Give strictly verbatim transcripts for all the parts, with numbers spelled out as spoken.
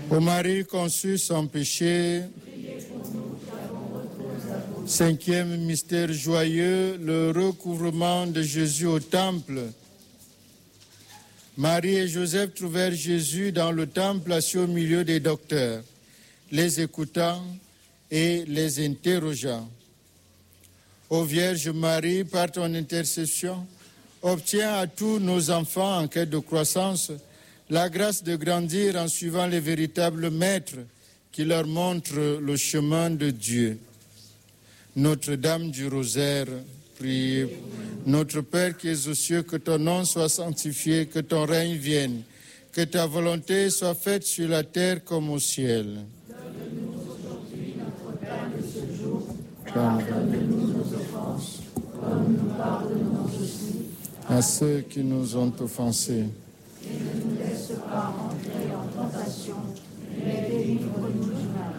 Ô Marie conçue sans péché, cinquième mystère joyeux, le recouvrement de Jésus au temple. Marie et Joseph trouvèrent Jésus dans le temple assis au milieu des docteurs, les écoutant et les interrogeant. Ô Vierge Marie, par ton intercession, obtiens à tous nos enfants en quête de croissance la grâce de grandir en suivant les véritables maîtres qui leur montrent le chemin de Dieu. Notre-Dame du Rosaire, priez. Notre Père qui es aux cieux, que ton nom soit sanctifié, que ton règne vienne, que ta volonté soit faite sur la terre comme au ciel. Donne-nous aujourd'hui notre pain de ce jour. Pardonne-nous nos offenses, comme nous pardonnons aussi à ceux qui nous ont offensés. Et ne nous laisse pas entrer en tentation, mais délivre-nous du mal.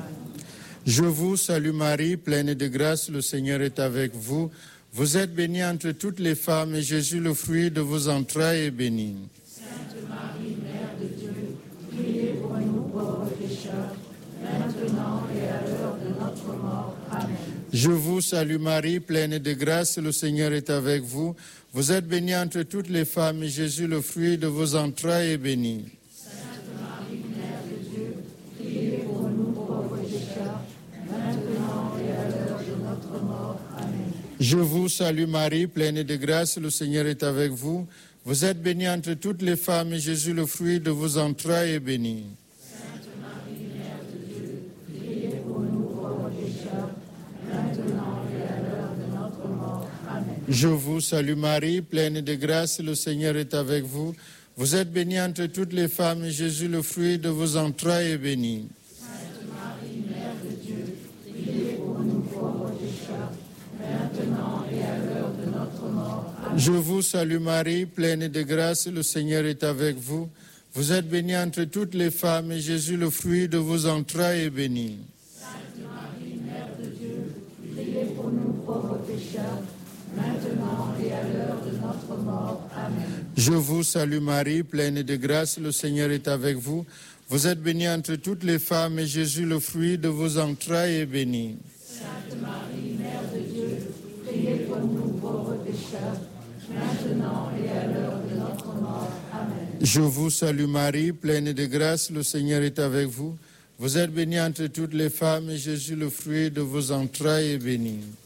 Je vous salue Marie, pleine de grâce, le Seigneur est avec vous. Vous êtes bénie entre toutes les femmes, et Jésus, le fruit de vos entrailles, est béni. Sainte Marie, Mère de Dieu, priez pour nous pauvres pécheurs, maintenant et à l'heure de notre mort. Amen. Je vous salue Marie, pleine de grâce, le Seigneur est avec vous. Vous êtes bénie entre toutes les femmes, et Jésus, le fruit de vos entrailles, est béni. Sainte Marie, Mère de Dieu, priez pour nous pauvres pécheurs, maintenant et à l'heure de notre mort. Amen. Je vous salue Marie, pleine de grâce, le Seigneur est avec vous. Vous êtes bénie entre toutes les femmes, et Jésus, le fruit de vos entrailles, est béni. Sainte Marie, Mère de Dieu, priez pour nous pauvres pécheurs, maintenant et à l'heure de notre mort. Amen. Je vous salue Marie, pleine de grâce, le Seigneur est avec vous. Vous êtes bénie entre toutes les femmes, et Jésus, le fruit de vos entrailles, est béni. Sainte Marie, Mère de Dieu, priez pour nous pauvres pécheurs, maintenant et à l'heure de notre mort. Amen. Je vous salue Marie, pleine de grâce, le Seigneur est avec vous. Vous êtes bénie entre toutes les femmes, et Jésus, le fruit de vos entrailles, est béni. Sainte Marie, Mère de Dieu, priez pour nous pauvres pécheurs, maintenant et à l'heure de notre mort. Amen. Je vous salue Marie, pleine de grâce, le Seigneur est avec vous. Vous êtes bénie entre toutes les femmes, et Jésus, le fruit de vos entrailles, est béni. Sainte Marie, Mère de Dieu, priez pour nous pauvres pécheurs, maintenant et à l'heure de notre mort. Amen. Je vous salue Marie, pleine de grâce, le Seigneur est avec vous. Vous êtes bénie entre toutes les femmes, et Jésus, le fruit de vos entrailles, est béni.